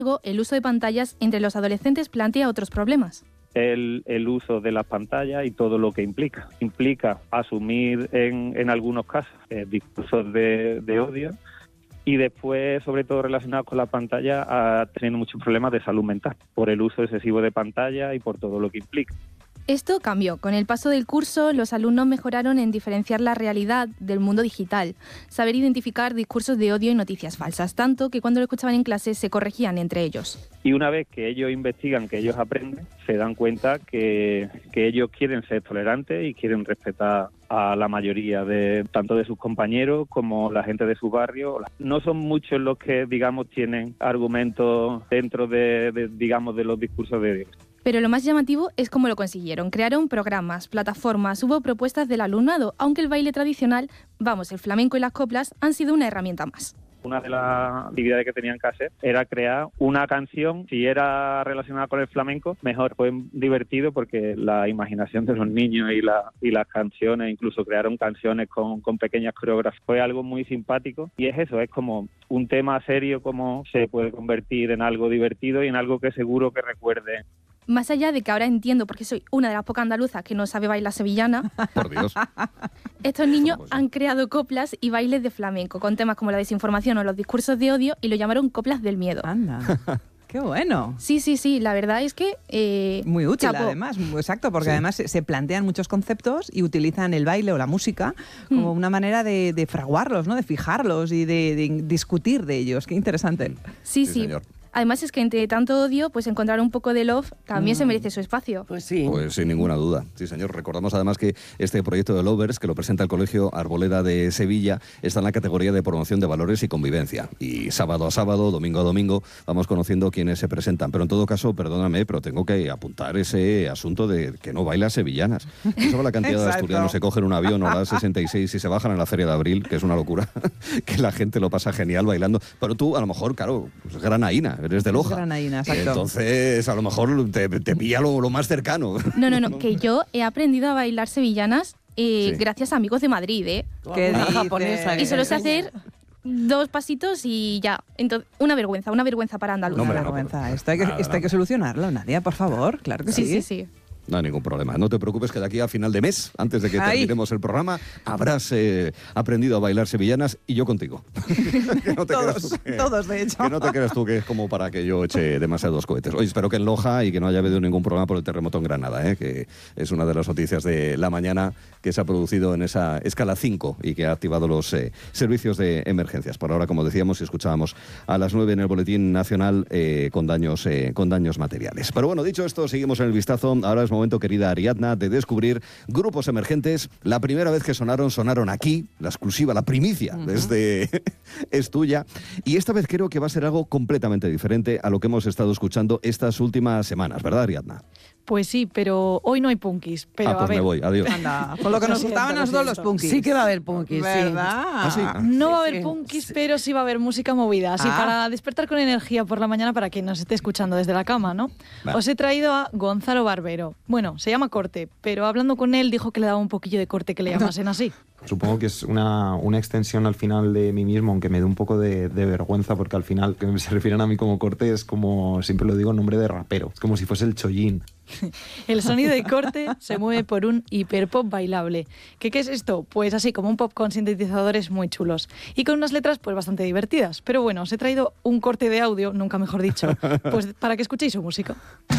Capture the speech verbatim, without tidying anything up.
el uso de pantallas entre los adolescentes plantea otros problemas. El, el uso de las pantallas y todo lo que implica. Implica asumir en, en algunos casos eh, discursos de, de odio y después, sobre todo relacionados con la pantalla, a, teniendo muchos problemas de salud mental por el uso excesivo de pantalla y por todo lo que implica. Esto cambió. Con el paso del curso, los alumnos mejoraron en diferenciar la realidad del mundo digital, saber identificar discursos de odio y noticias falsas, tanto que cuando lo escuchaban en clase se corregían entre ellos. Y una vez que ellos investigan, que ellos aprenden, se dan cuenta que, que ellos quieren ser tolerantes y quieren respetar a la mayoría de tanto de sus compañeros como la gente de su barrio. No son muchos los que, digamos, tienen argumentos dentro de, de digamos, de los discursos de odio. Pero lo más llamativo es cómo lo consiguieron. Crearon programas, plataformas, hubo propuestas del alumnado, aunque el baile tradicional, vamos, el flamenco y las coplas, han sido una herramienta más. Una de las actividades que tenían que hacer era crear una canción, si era relacionada con el flamenco, mejor. Fue divertido porque la imaginación de los niños y, la, y las canciones, incluso crearon canciones con, con pequeñas coreografías, fue algo muy simpático. Y es eso, es como un tema serio, como se puede convertir en algo divertido y en algo que seguro que recuerde. Más allá de que ahora entiendo, porque soy una de las pocas andaluzas que no sabe bailar sevillana, por Dios, estos niños han creado coplas y bailes de flamenco con temas como la desinformación o los discursos de odio y lo llamaron coplas del miedo. Anda. ¡Qué bueno! Sí, sí, sí, la verdad es que... Eh, muy útil, chapo. Además, exacto, porque sí. además se, se plantean muchos conceptos y utilizan el baile o la música como mm. una manera de, de fraguarlos, ¿no? De fijarlos y de, de discutir de ellos. ¡Qué interesante! Sí, sí. sí. Señor. Además es que entre tanto odio, pues encontrar un poco de love también mm. se merece su espacio. Pues sí. Pues sin ninguna duda. Sí, señor. Recordamos además que este proyecto de Lovers, que lo presenta el Colegio Arboleda de Sevilla, está en la categoría de promoción de valores y convivencia. Y sábado a sábado, domingo a domingo, vamos conociendo quiénes se presentan. Pero en todo caso, perdóname, pero tengo que apuntar ese asunto de que no bailan sevillanas. No sabe la cantidad de asturianos se cogen un avión o la sesenta y seis y se bajan en la Feria de Abril, que es una locura, que la gente lo pasa genial bailando. Pero tú, a lo mejor, claro, pues granaína, eres de Loja. Granaína, exacto. Entonces, a lo mejor te, te pilla lo, lo más cercano. No, no, no, que yo he aprendido a bailar sevillanas eh, sí. gracias a amigos de Madrid, ¿eh? ¿Qué japonesa? Y solo sé hacer dos pasitos y ya. Entonces, una vergüenza, una vergüenza para Andaluz. No, una vergüenza. Esto hay que, esto hay que solucionarlo, Nadia, por favor. Claro que sí. Sí, sí, sí. No hay ningún problema. No te preocupes que de aquí a final de mes, antes de que Ay. terminemos el programa, habrás eh, aprendido a bailar sevillanas y yo contigo. que no te todos, que, todos de hecho. Que no te creas tú que es como para que yo eche demasiados cohetes. Oye, espero que en Loja y que no haya habido ningún problema por el terremoto en Granada, ¿eh? Que es una de las noticias de la mañana que se ha producido en esa escala cinco y que ha activado los eh, servicios de emergencias. Por ahora, como decíamos y escuchábamos a las nueve en el Boletín Nacional eh, con, daños, eh, con daños materiales. Pero bueno, dicho esto, seguimos en el vistazo. Ahora es momento, querida Ariadna, de descubrir grupos emergentes. La primera vez que sonaron, sonaron aquí, la exclusiva, la primicia uh-huh. desde es tuya. Y esta vez creo que va a ser algo completamente diferente a lo que hemos estado escuchando estas últimas semanas, ¿verdad, Ariadna? Pues sí, pero hoy no hay punkis. Pero ah, pues a ver. me voy, adiós. Anda, con lo que nos gustaban a nosotros los punkis. Sí que va a haber punkis, ¿verdad? Sí. ¿Ah, sí? No sí, va a haber sí. punkis, sí. pero sí va a haber música movida. Así Ah. para despertar con energía por la mañana para quien nos esté escuchando desde la cama, ¿no? Va. Os he traído a Gonzalo Barbero. Bueno, se llama Corte, pero hablando con él dijo que le daba un poquillo de corte que le llamasen así. Supongo que es una, una extensión al final de mí mismo, aunque me dé un poco de, de vergüenza, porque al final que se refieren a mí como Corte es como, siempre lo digo, nombre de rapero. Es como si fuese el Chollín. El sonido de Corte se mueve por un hiperpop bailable. ¿Qué, ¿Qué es esto? Pues así, como un pop con sintetizadores muy chulos. Y con unas letras pues bastante divertidas. Pero bueno, os he traído un corte de audio, nunca mejor dicho, pues para que escuchéis su música.